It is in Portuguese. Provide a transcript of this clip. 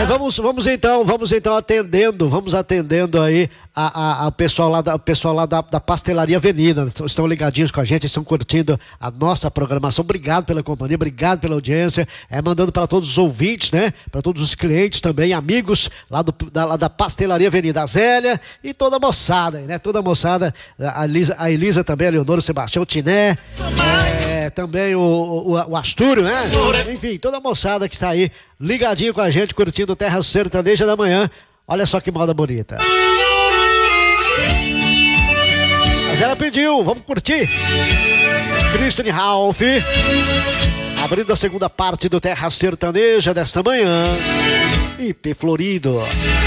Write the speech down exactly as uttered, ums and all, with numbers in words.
É, vamos, vamos então, vamos então atendendo, vamos atendendo aí a, a, a pessoal lá, da, pessoal lá da, da Pastelaria Avenida. Estão ligadinhos com a gente, estão curtindo a nossa programação. Obrigado pela companhia, obrigado pela audiência. É, mandando para todos os ouvintes, né? Para todos os clientes também, amigos lá, do, da, lá da Pastelaria Avenida. A Zélia e toda a moçada, né? Toda a moçada, a Elisa, a Elisa também, a Leonor, o Sebastião, o Tiné, é, também o, o, o Astúrio, né? Enfim, toda a moçada que está aí ligadinho com a gente, curtindo Terra Sertaneja da Manhã. Olha só que moda bonita. Mas ela pediu, vamos curtir. Christian Ralph, abrindo a segunda parte do Terra Sertaneja desta manhã. I P Florido.